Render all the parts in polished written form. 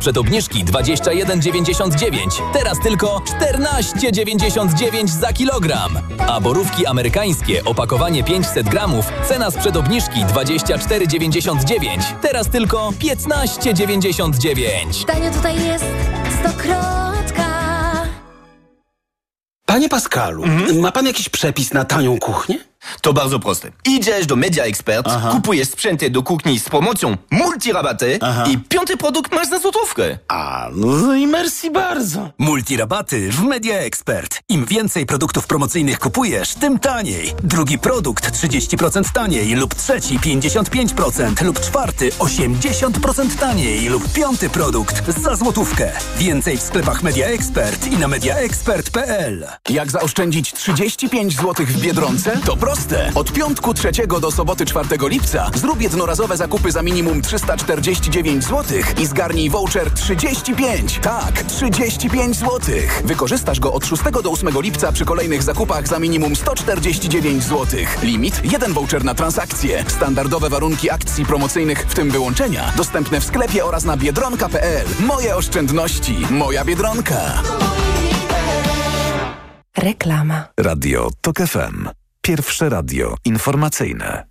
przed obniżki 21,99. Teraz tylko 14,99 za kilogram. A borówki amerykańskie, opakowanie 500 gramów, cena sprzed obniżki 24,99. Teraz tylko 15,99. Tanio tutaj jest Stokrotka. Panie Pascalu, ma pan jakiś przepis na tanią kuchnię? To bardzo proste. Idziesz do Media Expert, kupujesz sprzęty do kuchni z promocją multirabaty i 5. produkt masz za złotówkę. No i merci bardzo. Multirabaty w Media Expert. Im więcej produktów promocyjnych kupujesz, tym taniej. Drugi produkt 30% taniej lub trzeci 55% lub czwarty 80% taniej lub 5. produkt za złotówkę. Więcej w sklepach Media Expert i na mediaexpert.pl. Jak zaoszczędzić 35 zł w Biedronce? To proste. Od piątku 3 do soboty 4 lipca zrób jednorazowe zakupy za minimum 349 zł i zgarnij voucher 35. Tak, 35 zł. Wykorzystasz go od 6 do 8 lipca przy kolejnych zakupach za minimum 149 zł. Limit 1 voucher na transakcję. Standardowe warunki akcji promocyjnych, w tym wyłączenia, dostępne w sklepie oraz na biedronka.pl. Moje oszczędności. Moja Biedronka. Reklama. Radio TOK FM. Pierwsze radio informacyjne.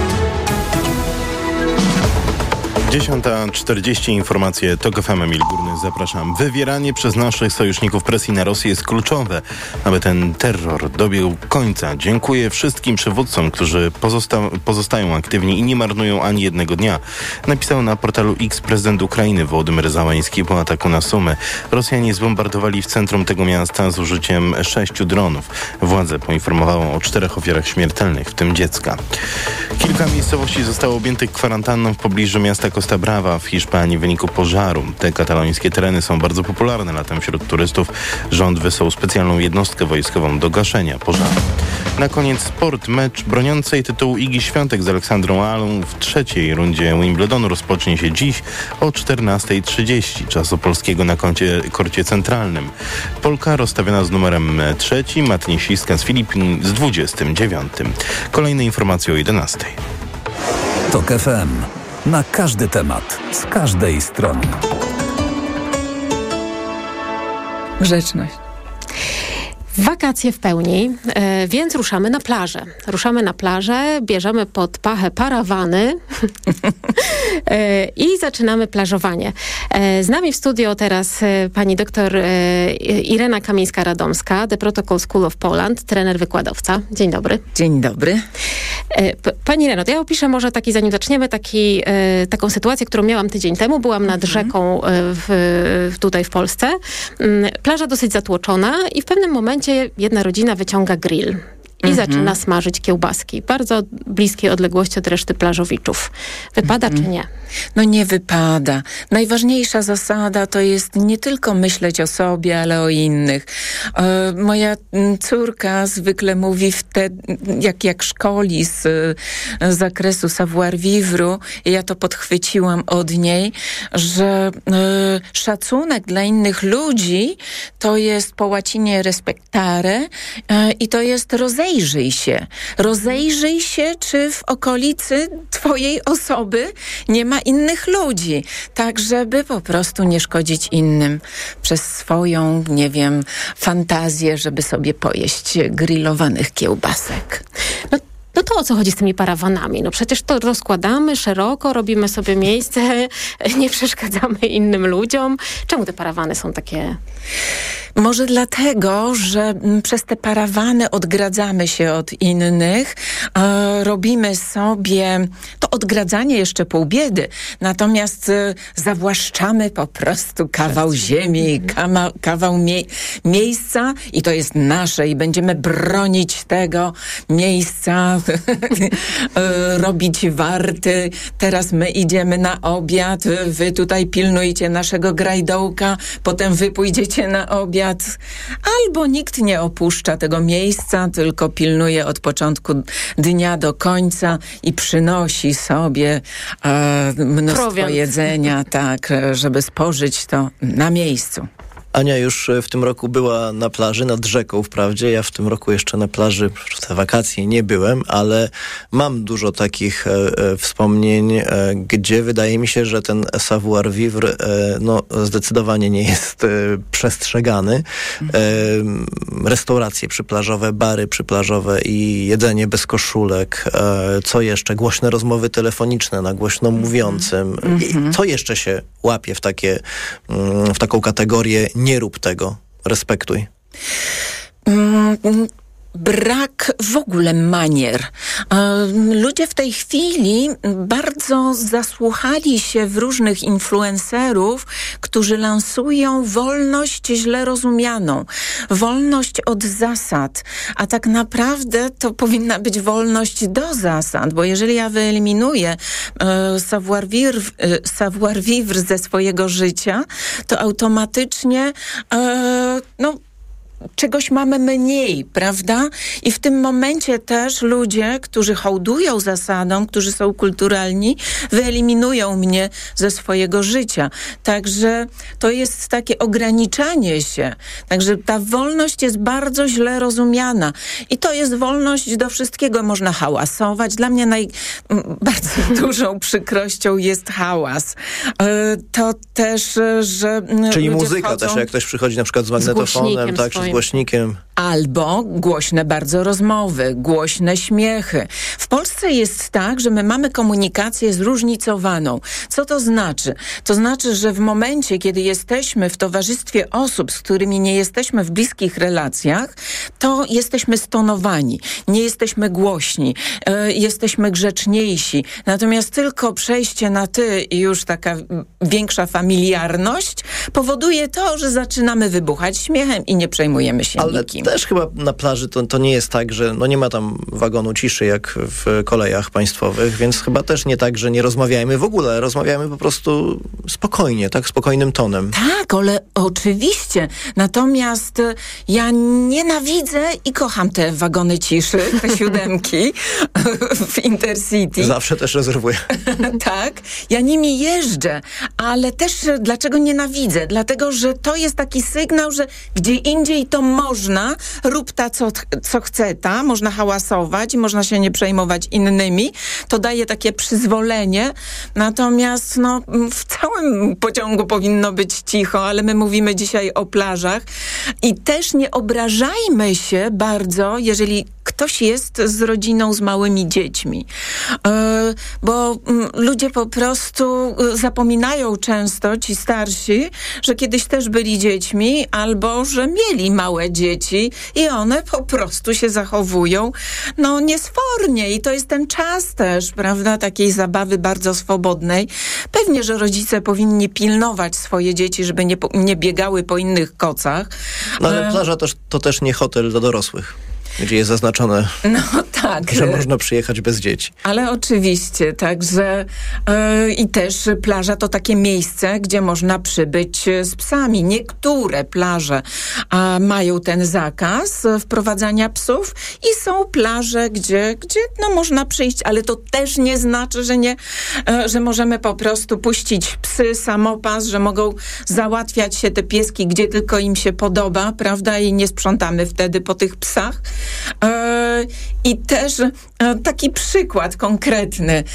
10:40 informacje TOK FM. Emil Górny, zapraszam. Wywieranie przez naszych sojuszników presji na Rosję jest kluczowe, aby ten terror dobiegł końca. Dziękuję wszystkim przywódcom, którzy pozostają aktywni i nie marnują ani jednego dnia. Napisał na portalu X prezydent Ukrainy Wołodymyr Załański po ataku na Sumy. Rosjanie zbombardowali w centrum tego miasta z użyciem 6 dronów. Władze poinformowały o 4 ofiarach śmiertelnych, w tym dziecka. Kilka miejscowości zostało objętych kwarantanną w pobliżu miasta Costa Brava w Hiszpanii w wyniku pożaru. Te katalońskie tereny są bardzo popularne latem wśród turystów. Rząd wysłał specjalną jednostkę wojskową do gaszenia pożaru. Na koniec sport. Mecz broniącej tytułu Igi Świątek z Aleksandrą Alą w 3. rundzie Wimbledonu rozpocznie się dziś o 14:30 czasu polskiego na korcie centralnym. Polka rozstawiona z numerem 3, mateniesiska z Filipin z 29. Kolejne informacje o 11:00. TOK FM. Na każdy temat, z każdej strony. Grzeczność. Wakacje w pełni, więc ruszamy na plażę. Bierzemy pod pachę parawany i zaczynamy plażowanie. Z nami w studio teraz pani doktor Irena Kamińska-Radomska, The Protocol School of Poland, trener, wykładowca. Dzień dobry. Dzień dobry. Pani Ireno, to ja opiszę może zanim zaczniemy, taką sytuację, którą miałam tydzień temu. Byłam nad rzeką tutaj w Polsce. Plaża dosyć zatłoczona i w pewnym momencie jedna rodzina wyciąga grill i zaczyna smażyć kiełbaski. Bardzo bliskiej odległości od reszty plażowiczów. Wypada czy nie? No nie wypada. Najważniejsza zasada to jest nie tylko myśleć o sobie, ale o innych. Moja córka zwykle mówi jak szkoli z zakresu savoir-vivre, i ja to podchwyciłam od niej, że szacunek dla innych ludzi to jest po łacinie respectare i to jest rozejrzyj się, czy w okolicy twojej osoby nie ma innych ludzi, tak żeby po prostu nie szkodzić innym przez swoją, fantazję, żeby sobie pojeść grillowanych kiełbasek. No to o co chodzi z tymi parawanami? No przecież to rozkładamy szeroko, robimy sobie miejsce, nie przeszkadzamy innym ludziom. Czemu te parawany są takie? Może dlatego, że przez te parawany odgradzamy się od innych, robimy sobie to odgradzanie jeszcze pół biedy, natomiast zawłaszczamy po prostu kawał ziemi, kawał miejsca i to jest nasze i będziemy bronić tego miejsca, robić warty. Teraz my idziemy na obiad, wy tutaj pilnujcie naszego grajdołka, potem wy pójdziecie na obiad. Albo nikt nie opuszcza tego miejsca, tylko pilnuje od początku dnia do końca i przynosi sobie mnóstwo jedzenia, tak, żeby spożyć to na miejscu. Ania już w tym roku była na plaży, nad rzeką wprawdzie. Ja w tym roku jeszcze na plaży w te wakacje nie byłem, ale mam dużo takich wspomnień, gdzie wydaje mi się, że ten savoir-vivre zdecydowanie nie jest przestrzegany. Restauracje przyplażowe, bary przyplażowe i jedzenie bez koszulek. Co jeszcze? Głośne rozmowy telefoniczne na głośno mówiącym. Co jeszcze się łapie w taką kategorię nie rób tego, respektuj? Brak w ogóle manier. Ludzie w tej chwili bardzo zasłuchali się w różnych influencerów, którzy lansują wolność źle rozumianą. Wolność od zasad. A tak naprawdę to powinna być wolność do zasad, bo jeżeli ja wyeliminuję savoir-vivre ze swojego życia, to automatycznie czegoś mamy mniej, prawda? I w tym momencie też ludzie, którzy hołdują zasadom, którzy są kulturalni, wyeliminują mnie ze swojego życia. Także to jest takie ograniczanie się. Także ta wolność jest bardzo źle rozumiana. I to jest wolność do wszystkiego. Można hałasować. Dla mnie bardzo dużą przykrością jest hałas. To też, że czyli ludzie muzyka wchodzą też, jak ktoś przychodzi na przykład z magnetofonem, tak, czy z głośnikiem. Albo głośne bardzo rozmowy, głośne śmiechy. W Polsce jest tak, że my mamy komunikację zróżnicowaną. Co to znaczy? To znaczy, że w momencie, kiedy jesteśmy w towarzystwie osób, z którymi nie jesteśmy w bliskich relacjach, to jesteśmy stonowani, nie jesteśmy głośni, jesteśmy grzeczniejsi. Natomiast tylko przejście na ty i już taka większa familiarność powoduje to, że zaczynamy wybuchać śmiechem i nie przejmujemy się nikim. Też chyba na plaży to nie jest tak, że nie ma tam wagonu ciszy jak w kolejach państwowych, więc chyba też nie tak, że nie rozmawiajmy w ogóle. Rozmawiamy po prostu spokojnie, tak? Spokojnym tonem. Tak, ale oczywiście. Natomiast ja nienawidzę i kocham te wagony ciszy, te siódemki w Intercity. Zawsze też rezerwuję. Tak, ja nimi jeżdżę, ale też dlaczego nienawidzę? Dlatego, że to jest taki sygnał, że gdzie indziej to można, rób ta, co chce ta, można hałasować, można się nie przejmować innymi, to daje takie przyzwolenie, natomiast w całym pociągu powinno być cicho, ale my mówimy dzisiaj o plażach i też nie obrażajmy się bardzo, jeżeli ktoś jest z rodziną z małymi dziećmi, bo ludzie po prostu zapominają często, ci starsi, że kiedyś też byli dziećmi albo, że mieli małe dzieci i one po prostu się zachowują niesfornie i to jest ten czas też, prawda, takiej zabawy bardzo swobodnej. Pewnie, że rodzice powinni pilnować swoje dzieci, żeby nie biegały po innych kocach. Ale plaża to też nie hotel dla dorosłych, gdzie jest zaznaczone, że można przyjechać bez dzieci. Ale oczywiście, także i też plaża to takie miejsce, gdzie można przybyć z psami. Niektóre plaże mają ten zakaz wprowadzania psów i są plaże, gdzie można przyjść, ale to też nie znaczy, że możemy po prostu puścić psy, samopas, że mogą załatwiać się te pieski, gdzie tylko im się podoba, prawda, i nie sprzątamy wtedy po tych psach. I też taki przykład konkretny.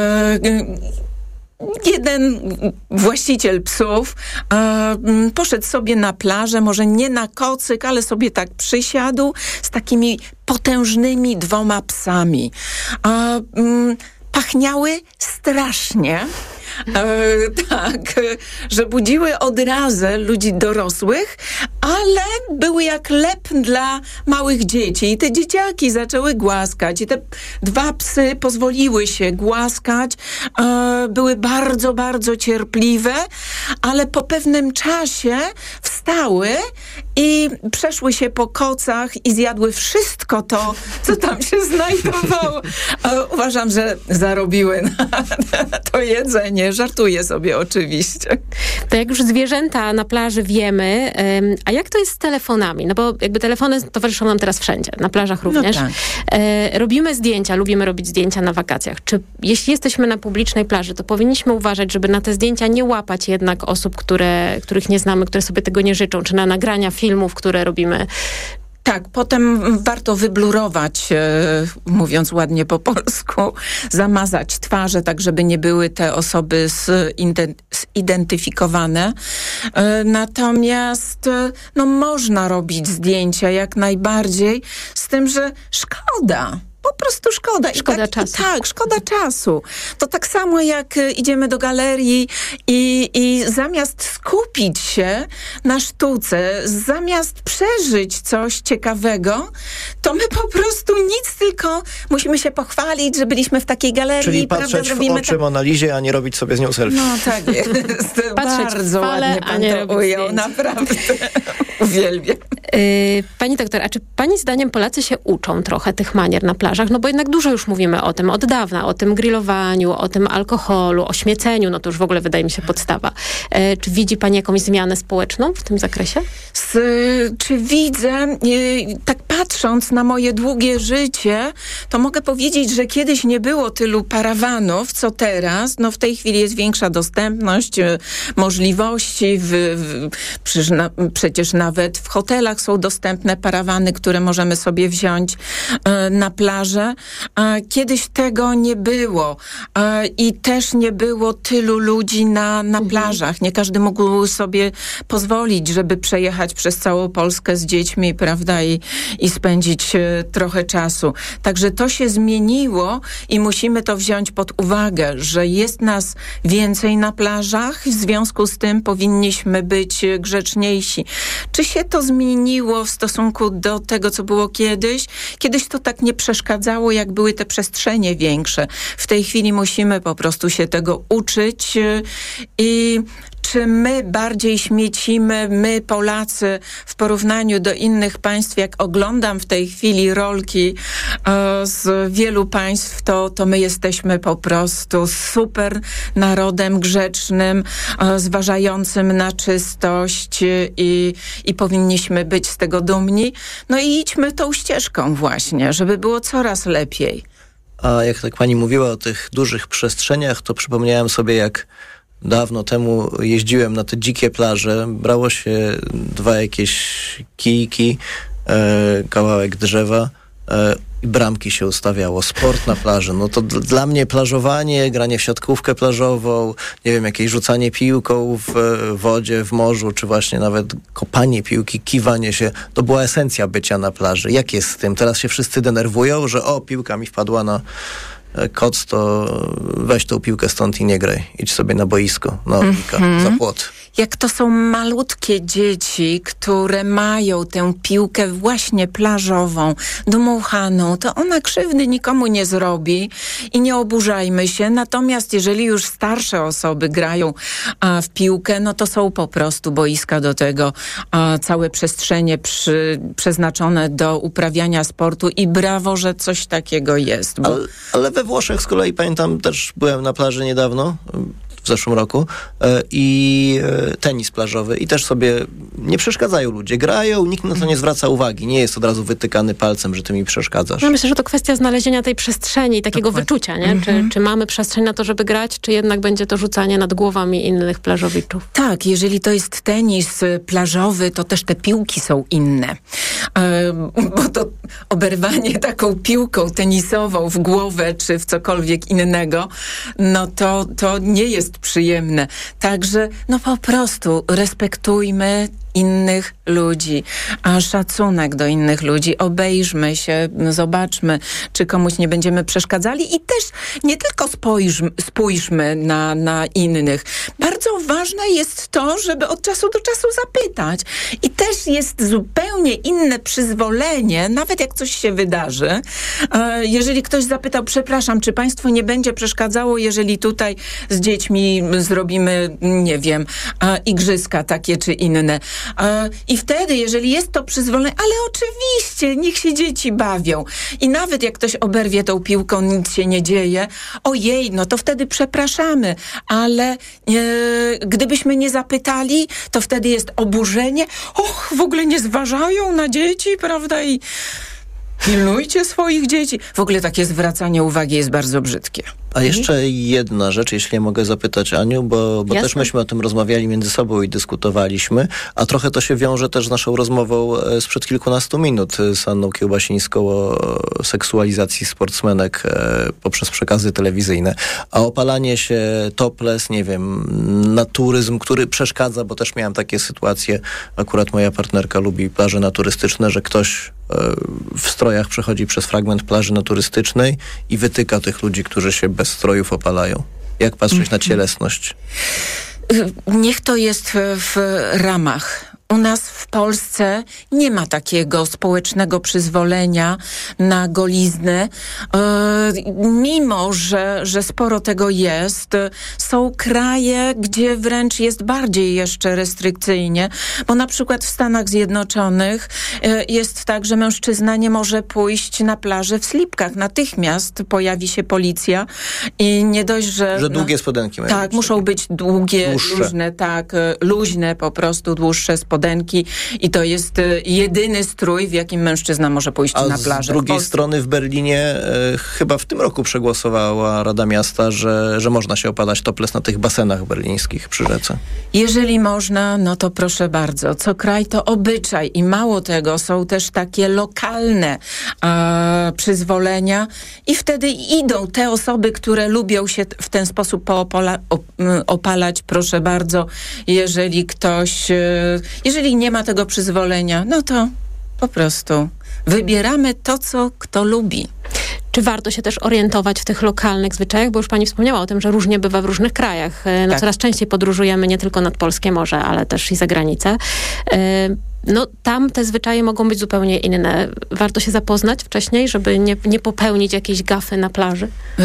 Jeden właściciel psów poszedł sobie na plażę, może nie na kocyk, ale sobie tak przysiadł z takimi potężnymi 2 psami. Pachniały strasznie. Tak, że budziły odrazę ludzi dorosłych, ale były jak lep dla małych dzieci. I te dzieciaki zaczęły głaskać i te 2 psy pozwoliły się głaskać. Były bardzo, bardzo cierpliwe, ale po pewnym czasie wstały i przeszły się po kocach i zjadły wszystko to, co tam się znajdowało. Uważam, że zarobiły na to jedzenie, Nie, żartuję sobie oczywiście. To jak już zwierzęta na plaży wiemy, a jak to jest z telefonami? No bo jakby telefony towarzyszą nam teraz wszędzie, na plażach również. No tak. Robimy zdjęcia, lubimy robić zdjęcia na wakacjach. Czy jeśli jesteśmy na publicznej plaży, to powinniśmy uważać, żeby na te zdjęcia nie łapać jednak osób, których nie znamy, które sobie tego nie życzą, czy na nagrania filmów, które robimy? Tak, potem warto wyblurować, mówiąc ładnie po polsku, zamazać twarze, tak żeby nie były te osoby zidentyfikowane. Natomiast no, można robić zdjęcia jak najbardziej, z tym, że szkoda. Po prostu szkoda. Szkoda czasu. Tak, szkoda czasu. To tak samo jak idziemy do galerii i zamiast skupić się na sztuce, zamiast przeżyć coś ciekawego, to my po prostu nic, tylko musimy się pochwalić, że byliśmy w takiej galerii. Czyli patrzeć w oczy Monalizie, a nie robić sobie z nią selfie. No tak jest. Bardzo ładnie pan to ujął. Naprawdę. Uwielbiam. Pani doktor, a czy pani zdaniem Polacy się uczą trochę tych manier na plażach? No bo jednak dużo już mówimy o tym od dawna, o tym grillowaniu, o tym alkoholu, o śmieceniu, no to już w ogóle wydaje mi się podstawa. Czy widzi pani jakąś zmianę społeczną w tym zakresie? Czy widzę, tak patrząc na moje długie życie, to mogę powiedzieć, że kiedyś nie było tylu parawanów, co teraz. No w tej chwili jest większa dostępność, możliwości. Przecież nawet w hotelach są dostępne parawany, które możemy sobie wziąć na plażę. Kiedyś tego nie było i też nie było tylu ludzi na plażach. Nie każdy mógł sobie pozwolić, żeby przejechać przez całą Polskę z dziećmi, prawda, i spędzić trochę czasu. Także to się zmieniło i musimy to wziąć pod uwagę, że jest nas więcej na plażach, w związku z tym powinniśmy być grzeczniejsi. Czy się to zmieniło w stosunku do tego, co było kiedyś? Kiedyś to tak nie przeszkadzało, jak były te przestrzenie większe. W tej chwili musimy po prostu się tego uczyć i czy my bardziej śmiecimy, my Polacy, w porównaniu do innych państw, jak oglądam w tej chwili rolki z wielu państw, to my jesteśmy po prostu super narodem grzecznym, zważającym na czystość i powinniśmy być z tego dumni. No i idźmy tą ścieżką właśnie, żeby było coraz lepiej. A jak tak pani mówiła o tych dużych przestrzeniach, to przypomniałem sobie, jak dawno temu jeździłem na te dzikie plaże, brało się dwa jakieś kijki, kawałek drzewa i bramki się ustawiało. Sport na plaży. No to dla mnie plażowanie, granie w siatkówkę plażową, nie wiem, jakieś rzucanie piłką w wodzie, w morzu, czy właśnie nawet kopanie piłki, kiwanie się, to była esencja bycia na plaży. Jak jest z tym? Teraz się wszyscy denerwują, że piłka mi wpadła na koc, to weź tą piłkę stąd i nie graj. Idź sobie na boisko, na ognika, za płot. Jak to są malutkie dzieci, które mają tę piłkę właśnie plażową, dmuchaną, to ona krzywdy nikomu nie zrobi i nie oburzajmy się. Natomiast jeżeli już starsze osoby grają w piłkę, no to są po prostu boiska do tego, całe przestrzenie przeznaczone do uprawiania sportu i brawo, że coś takiego jest. Bo... Ale we Włoszech z kolei pamiętam, też byłem na plaży niedawno, w zeszłym roku, i tenis plażowy i też sobie nie przeszkadzają ludzie. Grają, nikt na to nie zwraca uwagi. Nie jest od razu wytykany palcem, że ty mi przeszkadzasz. No myślę, że to kwestia znalezienia tej przestrzeni i takiego wyczucia, nie? Czy mamy przestrzeń na to, żeby grać, czy jednak będzie to rzucanie nad głowami innych plażowiczów? Tak, jeżeli to jest tenis plażowy, to też te piłki są inne. Bo to oberwanie taką piłką tenisową w głowę, czy w cokolwiek innego, no to nie jest przyjemne. Także no po prostu respektujmy innych ludzi, a szacunek do innych ludzi, obejrzmy się, zobaczmy, czy komuś nie będziemy przeszkadzali i też nie tylko spójrzmy na innych. Bardzo ważne jest to, żeby od czasu do czasu zapytać i też jest zupełnie inne przyzwolenie, nawet jak coś się wydarzy. Jeżeli ktoś zapytał, przepraszam, czy państwu nie będzie przeszkadzało, jeżeli tutaj z dziećmi zrobimy, nie wiem, igrzyska takie czy inne. I wtedy, jeżeli jest to przyzwolenie, ale oczywiście, niech się dzieci bawią. I nawet jak ktoś oberwie tą piłką, nic się nie dzieje, ojej, no to wtedy przepraszamy, ale gdybyśmy nie zapytali, to wtedy jest oburzenie. Och, w ogóle nie zważają na dzieci, prawda? I pilnujcie swoich dzieci. W ogóle takie zwracanie uwagi jest bardzo brzydkie. A jeszcze jedna rzecz, jeśli ja mogę zapytać Aniu, bo też myśmy o tym rozmawiali między sobą i dyskutowaliśmy, a trochę to się wiąże też z naszą rozmową sprzed kilkunastu minut z Anną Kiełbasińską o seksualizacji sportsmenek poprzez przekazy telewizyjne. A opalanie się, topless, nie wiem, naturyzm, który przeszkadza, bo też miałam takie sytuacje, akurat moja partnerka lubi plaże naturystyczne, że ktoś w strojach przechodzi przez fragment plaży naturystycznej i wytyka tych ludzi, którzy się bez strojów opalają. Jak patrzeć na cielesność? Niech to jest w ramach. U nas w Polsce nie ma takiego społecznego przyzwolenia na goliznę. Mimo, że sporo tego jest, są kraje, gdzie wręcz jest bardziej jeszcze restrykcyjnie, bo na przykład w Stanach Zjednoczonych jest tak, że mężczyzna nie może pójść na plażę w slipkach. Natychmiast pojawi się policja i nie dość, że długie spodenki mają tak, być. muszą być długie, Dłuższe. luźne, tak, luźne po prostu, dłuższe spodenki i to jest jedyny strój, w jakim mężczyzna może pójść na plażę. A z drugiej strony w Berlinie chyba w tym roku przegłosowała Rada Miasta, że można się opalać topless na tych basenach berlińskich przy rzece. Jeżeli można, no to proszę bardzo. Co kraj to obyczaj i mało tego, są też takie lokalne przyzwolenia i wtedy idą te osoby, które lubią się w ten sposób opalać, proszę bardzo. Jeżeli nie ma tego przyzwolenia, no to po prostu wybieramy to, co kto lubi. Czy warto się też orientować w tych lokalnych zwyczajach? Bo już pani wspomniała o tym, że różnie bywa w różnych krajach. No Tak. coraz częściej podróżujemy nie tylko nad polskie morze, ale też i za granicę. No tam te zwyczaje mogą być zupełnie inne. Warto się zapoznać wcześniej, żeby nie popełnić jakiejś gafy na plaży?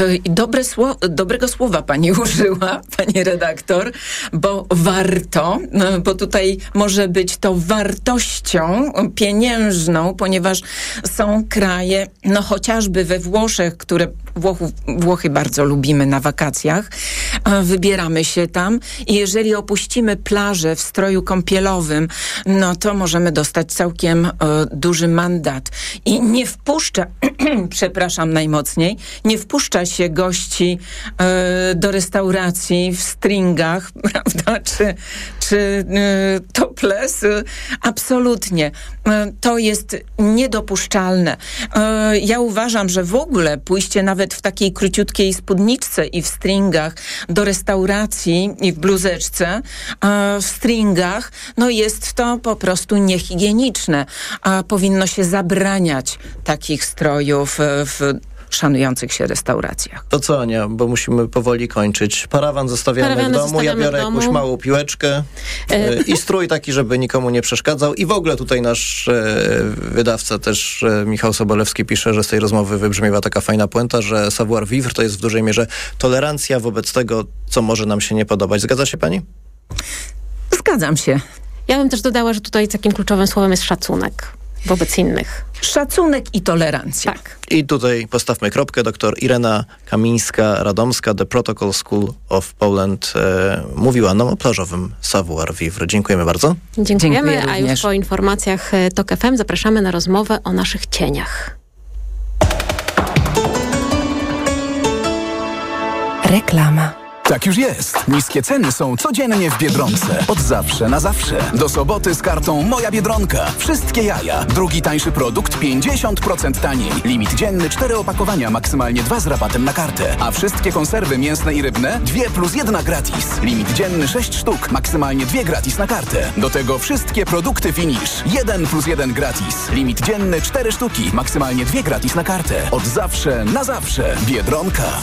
Dobrego słowa pani użyła, pani redaktor, bo warto, bo tutaj może być to wartością pieniężną, ponieważ są kraje, no chociażby we Włoszech, które Włochy bardzo lubimy na wakacjach, wybieramy się tam i jeżeli opuścimy plażę w stroju kąpielowym, no to możemy dostać całkiem duży mandat. I nie wpuszcza, przepraszam najmocniej, nie wpuszcza się gości do restauracji w stringach, prawda, czy topless. Absolutnie. To jest niedopuszczalne. Ja uważam, że w ogóle pójście nawet w takiej króciutkiej spódniczce i w stringach do restauracji i w bluzeczce, w stringach, no jest to po prostu niehigieniczne. Powinno się zabraniać takich strojów w szanujących się restauracjach. To co, Ania, bo musimy powoli kończyć. Parawan zostawiamy w domu, ja biorę jakąś małą piłeczkę i strój taki, żeby nikomu nie przeszkadzał. I w ogóle tutaj nasz wydawca też, Michał Sobolewski, pisze, że z tej rozmowy wybrzmiewa taka fajna puenta, że savoir vivre to jest w dużej mierze tolerancja wobec tego, co może nam się nie podobać. Zgadza się pani? Zgadzam się. Ja bym też dodała, że tutaj takim kluczowym słowem jest szacunek wobec innych. Szacunek i tolerancja. Tak. I tutaj postawmy kropkę. Doktor Irena Kamińska-Radomska, The Protocol School of Poland, mówiła nam o plażowym savoir vivre. Dziękujemy bardzo. Dziękujemy, a również. już po informacjach TOK FM zapraszamy na rozmowę o naszych cieniach. Reklama. Tak już jest. Niskie ceny są codziennie w Biedronce. Od zawsze na zawsze. Do soboty z kartą Moja Biedronka. Wszystkie jaja. Drugi tańszy produkt 50% taniej. Limit dzienny 4 opakowania, maksymalnie 2 z rabatem na kartę. A wszystkie konserwy mięsne i rybne 2+1 gratis. Limit dzienny 6 sztuk, maksymalnie 2 gratis na kartę. Do tego wszystkie produkty Finish 1+1 gratis. Limit dzienny 4 sztuki, maksymalnie 2 gratis na kartę. Od zawsze na zawsze. Biedronka.